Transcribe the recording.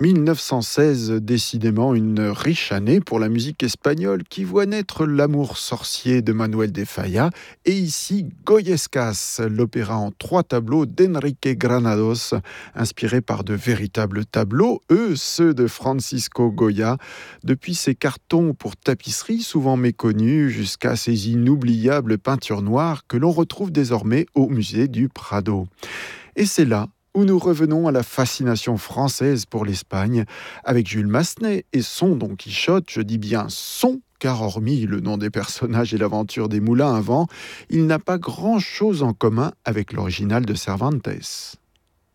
1916, décidément une riche année pour la musique espagnole qui voit naître L'amour sorcier de Manuel de Falla et ici Goyescas, l'opéra en 3 tableaux d'Enrique Granados, inspiré par de véritables tableaux, ceux de Francisco Goya, depuis ses cartons pour tapisserie souvent méconnus jusqu'à ces inoubliables peintures noires que l'on retrouve désormais au musée du Prado. Et c'est là où nous revenons à la fascination française pour l'Espagne, avec Jules Massenet et son Don Quichotte, je dis bien son, car hormis le nom des personnages et l'aventure des moulins à vent, il n'a pas grand-chose en commun avec l'original de Cervantes.